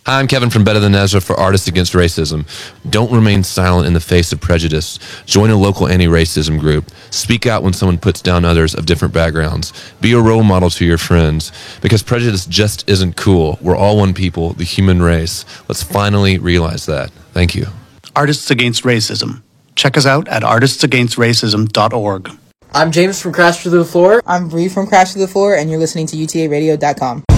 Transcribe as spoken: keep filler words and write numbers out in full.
Hi, I'm Kevin from Better Than Ezra for Artists Against Racism. Don't remain silent in the face of prejudice. Join a local anti-racism group. Speak out when someone puts down others of different backgrounds. Be a role model to your friends. Because prejudice just isn't cool. We're all one people, the human race. Let's finally realize that. Thank you. Artists Against Racism. Check us out at artists against racism dot org. I'm James from Crash to the Floor. I'm Bree from Crash to the Floor, and you're listening to U T A radio dot com.